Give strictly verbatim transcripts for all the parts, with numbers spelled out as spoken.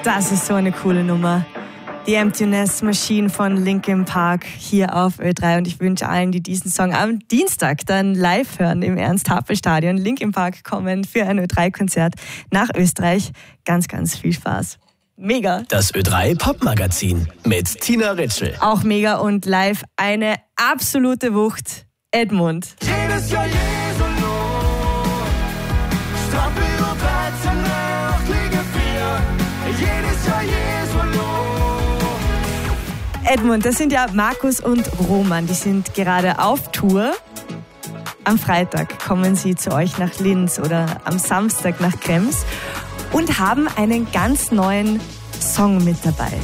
Das ist so eine coole Nummer. Die Emptiness Machine von Linkin Park hier auf Ö drei. Und ich wünsche allen, die diesen Song am Dienstag dann live hören im Ernst-Happel-Stadion, Linkin Park kommen für ein Ö drei Konzert nach Österreich. Ganz, ganz viel Spaß. Mega. Das Ö drei Popmagazin mit Tina Ritschl. Auch mega und live eine absolute Wucht. Edmund. Jedes Jahr Jesu Lohn, Strampel und dreizehn Nacht, Liege vier. Jedes Jahr Jesu Lohn. Edmund, das sind ja Markus und Roman, die sind gerade auf Tour. Am Freitag kommen sie zu euch nach Linz oder am Samstag nach Krems und haben einen ganz neuen Song mit dabei.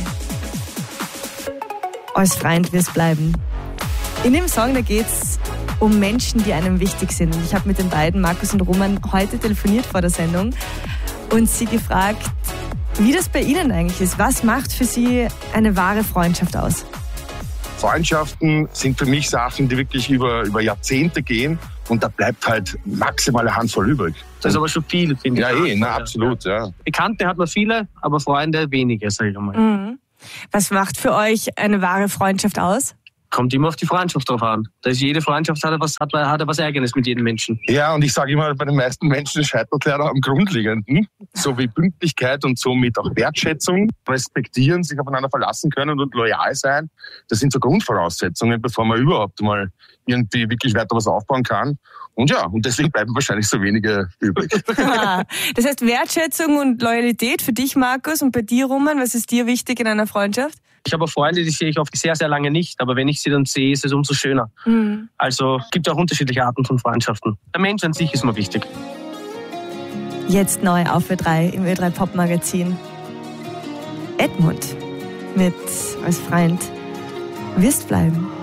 Als Freund wir's bleiben. In dem Song, da geht's um Menschen, die einem wichtig sind. Ich habe mit den beiden, Markus und Roman, heute telefoniert vor der Sendung und sie gefragt, wie das bei ihnen eigentlich ist. Was macht für sie eine wahre Freundschaft aus? Freundschaften sind für mich Sachen, die wirklich über, über Jahrzehnte gehen und da bleibt halt maximal eine Handvoll übrig. Das ist aber schon viel, finde ja, ich. Ja, eh, na, absolut, ja. Bekannte hat man viele, aber Freunde wenige, sage ich einmal. Mhm. Was macht für euch eine wahre Freundschaft aus? Kommt immer auf die Freundschaft drauf an. Da ist jede Freundschaft hat was, hat, hat was Eigenes mit jedem Menschen. Ja, und ich sage immer, bei den meisten Menschen scheitert leider am Grundlegenden. So wie Pünktlichkeit und somit auch Wertschätzung, respektieren, sich aufeinander verlassen können und loyal sein. Das sind so Grundvoraussetzungen, bevor man überhaupt mal irgendwie wirklich weiter was aufbauen kann. Und ja, und deswegen bleiben wahrscheinlich so wenige übrig. Das heißt Wertschätzung und Loyalität für dich, Markus, und bei dir, Roman, was ist dir wichtig in einer Freundschaft? Ich habe Freunde, die sehe ich oft sehr, sehr lange nicht, aber wenn ich sie dann sehe, ist es umso schöner. Mhm. Also es gibt auch unterschiedliche Arten von Freundschaften. Der Mensch an sich ist mir wichtig. Jetzt neu auf Ö drei im Ö drei Popmagazin. Edmund mit als Freund wirst bleiben.